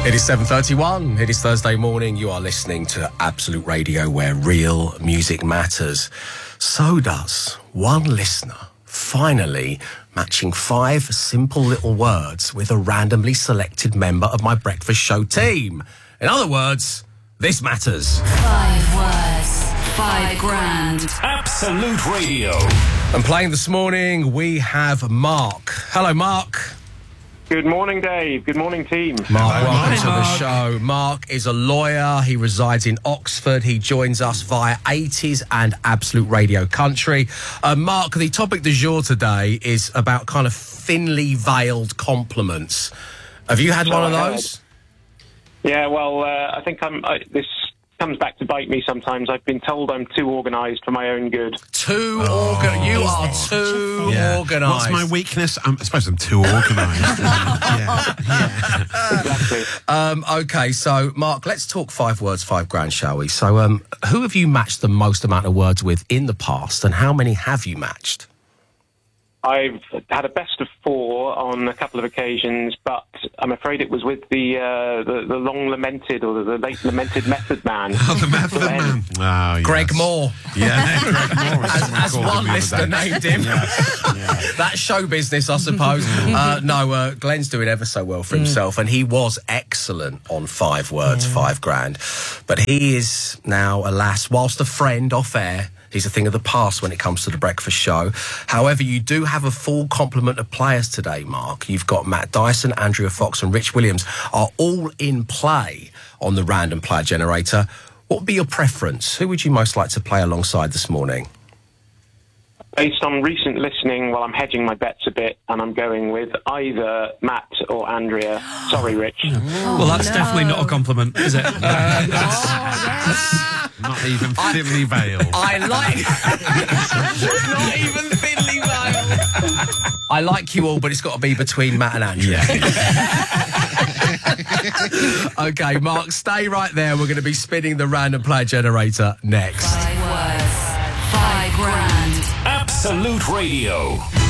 It is 7:31. It is Thursday morning. You are listening to Absolute Radio, where real music matters. So does one listener finally matching 5 simple little words with a randomly selected member of my breakfast show team. In other words, this matters. 5 words, 5 grand. Absolute Radio. And playing this morning, we have Mark. Hello, Mark. Good morning, Dave. Good morning, team. Mark, welcome to the show. Mark is a lawyer. He resides in Oxford. He joins us via 80s and Absolute Radio Country. Mark, the topic du jour today is about kind of thinly veiled compliments. Have you had one of those? Yeah, well, I think this comes back to bite me sometimes. I've been told I'm too organised for my own good. You are too organised. What's my weakness? I suppose I'm too organised. Exactly. Okay, so, Mark, let's talk 5 words, 5 grand, shall we? So, who have you matched the most amount of words with in the past, and how many have you matched? I've had a best of 4 on a couple of occasions, but I'm afraid it was with the long lamented or the late lamented Method Man. Oh, the Method Man. Oh, yes. Greg Moore. Yeah, Greg Moore. As one listener named him. Yes. That's show business, I suppose. No, Glenn's doing ever so well for himself, and he was excellent on 5 words, 5 grand. But he is now, alas, whilst a friend off air, he's a thing of the past when it comes to the breakfast show. However, you do have a full complement of players today, Mark. You've got Matt Dyson, Andrea Fox and Rich Williams are all in play on the Random Player Generator. What would be your preference? Who would you most like to play alongside this morning? Based on recent listening, well, I'm hedging my bets a bit, and I'm going with either Matt or Andrea. Sorry, Rich. Well, that's definitely not a compliment, is it? Not even thinly veiled. I like... Not even thinly veiled. I like you all, but it's got to be between Matt and Andrea. Okay, Mark, stay right there. We're going to be spinning the Random Player Generator next. 5 words, 5 grand. Absolute Radio.